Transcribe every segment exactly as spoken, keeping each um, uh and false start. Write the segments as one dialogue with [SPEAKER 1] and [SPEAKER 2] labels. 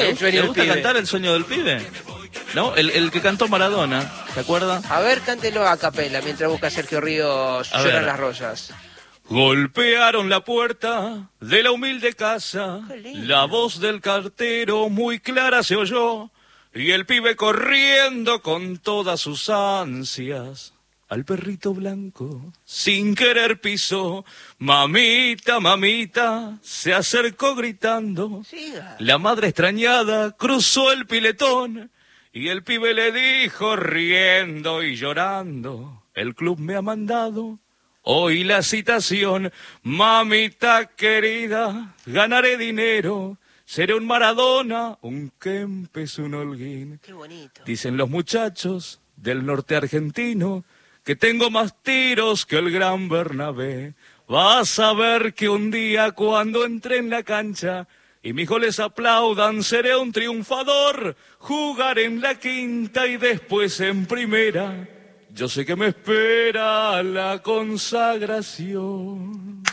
[SPEAKER 1] es el sueño
[SPEAKER 2] ¿Le
[SPEAKER 1] del
[SPEAKER 2] gusta
[SPEAKER 1] pibe?
[SPEAKER 2] cantar El sueño del pibe? ¿No? El, el que cantó Maradona, ¿se acuerda?
[SPEAKER 1] A ver, cántelo a capela mientras busca Sergio Ríos
[SPEAKER 2] A
[SPEAKER 1] Lloran
[SPEAKER 2] ver.
[SPEAKER 1] las rosas.
[SPEAKER 2] Golpearon la puerta de la humilde casa,
[SPEAKER 1] Qué lindo.
[SPEAKER 2] la voz del cartero muy clara se oyó, y el pibe corriendo con todas sus ansias. Al perrito blanco, sin querer pisó, mamita, mamita, se acercó gritando.
[SPEAKER 1] Siga.
[SPEAKER 2] La madre extrañada cruzó el piletón, y el pibe le dijo riendo y llorando, el club me ha mandado hoy la citación, mamita querida, ganaré dinero, seré un Maradona, un Kempes, un Holguín.
[SPEAKER 1] Qué bonito.
[SPEAKER 2] Dicen los muchachos del norte argentino que tengo más tiros que el gran Bernabé. Vas a ver que un día cuando entre en la cancha y mis goles aplaudan, seré un triunfador, jugaré en la quinta y después en primera. Yo sé que me espera la consagración.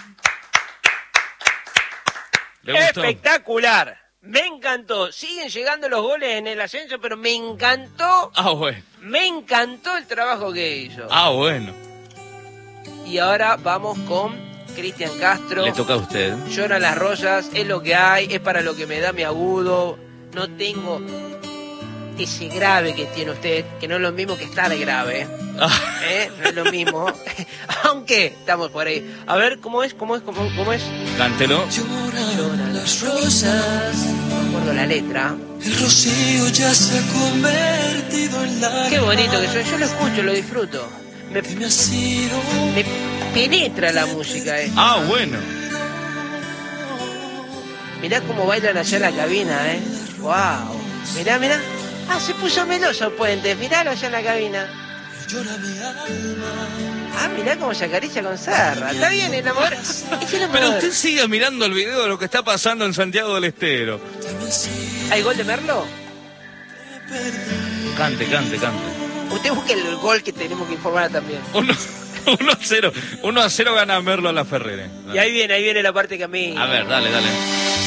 [SPEAKER 2] ¿Le gustó?
[SPEAKER 1] Espectacular. Me encantó. Siguen llegando los goles en el ascenso, pero me encantó,
[SPEAKER 2] Ah, bueno.
[SPEAKER 1] me encantó el trabajo que hizo.
[SPEAKER 2] Ah, bueno.
[SPEAKER 1] Y ahora vamos con Cristian Castro.
[SPEAKER 2] Le toca a usted.
[SPEAKER 1] Lloran las rosas, es lo que hay, es para lo que me da mi agudo. No tengo ese grave que tiene usted, que no es lo mismo que estar grave.
[SPEAKER 2] Ah,
[SPEAKER 1] ¿Eh? No es lo mismo. Aunque estamos por ahí. A ver, ¿cómo es? ¿Cómo es? ¿Cómo, cómo es?
[SPEAKER 2] cántelo.
[SPEAKER 1] Lloran las rosas. No me acuerdo la letra.
[SPEAKER 3] El rocío ya se ha convertido en la...
[SPEAKER 1] Qué bonito que soy. Yo lo escucho, lo disfruto. Me,
[SPEAKER 3] Me ha sido...
[SPEAKER 1] me penetra la música, eh.
[SPEAKER 2] Ah, bueno.
[SPEAKER 1] Mirá cómo bailan allá en la cabina, eh. Wow. Mirá, mirá. Ah, se puso meloso Puente. Miralo allá en la cabina.
[SPEAKER 3] Llora mi alma.
[SPEAKER 1] Ah, mirá cómo se acaricia con Serra. Está bien el amor. Es el amor.
[SPEAKER 2] Pero usted sigue mirando el video de lo que está pasando en Santiago del Estero.
[SPEAKER 1] ¿Hay gol de Merlo?
[SPEAKER 2] Cante, cante, cante.
[SPEAKER 1] Usted busque el gol que tenemos que informar también.
[SPEAKER 2] Uno a cero. Uno a cero gana Merlo a la Ferrere.
[SPEAKER 1] Y ahí viene, ahí viene la parte que a mí...
[SPEAKER 2] A ver, dale, dale.